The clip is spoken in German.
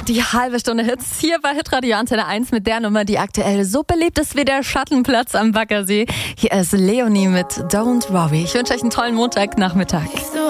Die halbe Stunde Hits hier bei Hitradio Antenne 1 mit der Nummer, die aktuell so beliebt ist wie der Schattenplatz am Baggersee. Hier ist Leonie mit Don't Worry. Ich wünsche euch einen tollen Montagnachmittag.